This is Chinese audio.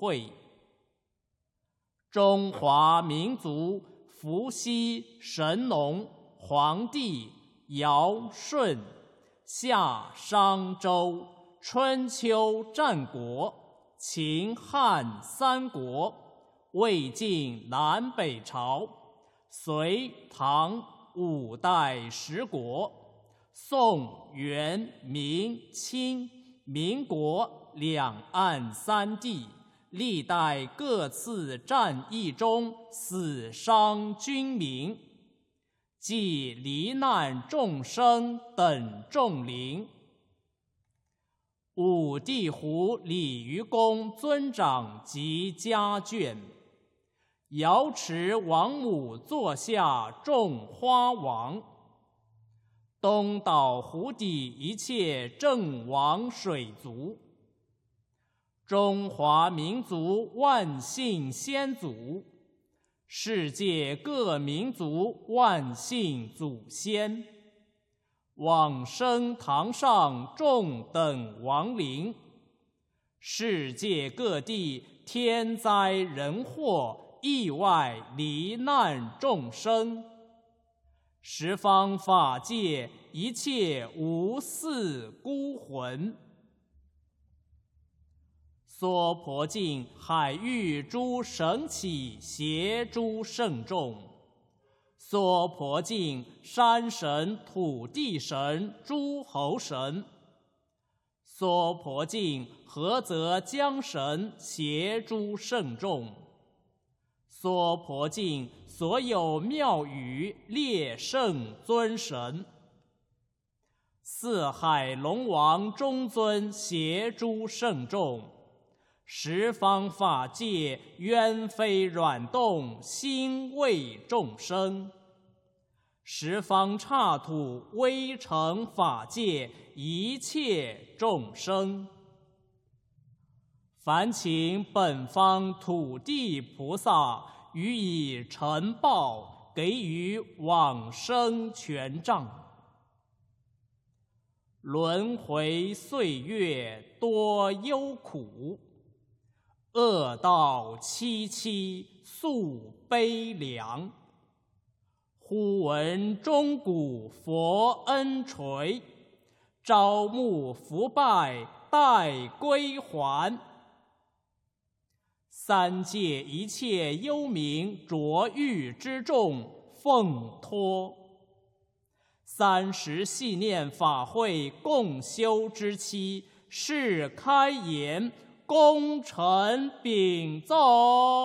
会。中华民族伏羲、神农、黄帝、尧、舜，夏、商、周，春秋战国，秦汉三国，魏晋南北朝，隋唐五代十国，宋元明清民国两岸三地，历代各次战役中死伤军民，即罹难众生等众灵。五帝湖鲤鱼宫尊长及家眷，瑶池王母座下种花王，东岛湖底一切阵亡水族，中华民族万姓先祖，世界各民族万姓祖先，往生堂上众等亡灵，世界各地天灾人祸意外罹难众生，十方法界一切无嗣孤魂。娑婆境海域诸神祇邪诸圣众，娑婆境山神土地神诸侯神，娑婆境菏泽江神邪诸圣众，娑婆境所有庙宇列圣尊神，四海龙王中尊邪诸圣众，十方法界冤非软动心为众生，十方刹土微尘法界一切众生，烦请本方土地菩萨予以承报，给予往生权杖。轮回岁月多忧苦，恶道凄凄诉悲凉。忽闻钟鼓佛恩垂，朝暮伏拜待归还。三界一切幽冥浊狱之众奉托，30系念法会共修之期，是开言，功成禀奏。